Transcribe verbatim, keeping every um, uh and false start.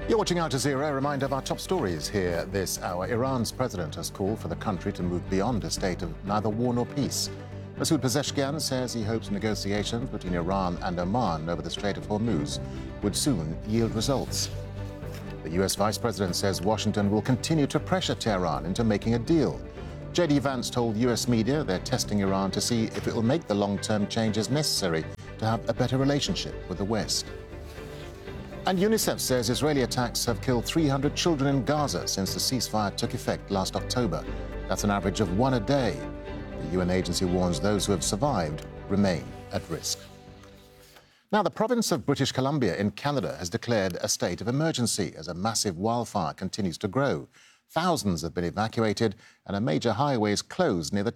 You're watching Al Jazeera. A reminder of our top stories here this hour. Iran's president has called for the country to move beyond a state of neither war nor peace. Masoud Pezeshkian says he hopes negotiations between Iran and Oman over the Strait of Hormuz would soon yield results. The U S vice president says Washington will continue to pressure Tehran into making a deal. J D Vance told U S media they're testing Iran to see if it will make the long-term changes necessary to have a better relationship with the West. And UNICEF says Israeli attacks have killed three hundred children in Gaza since the ceasefire took effect last October. That's an average of one a day. The U N agency warns those who have survived remain at risk. Now, the province of British Columbia in Canada has declared a state of emergency as a massive wildfire continues to grow. Thousands have been evacuated and a major highway is closed near the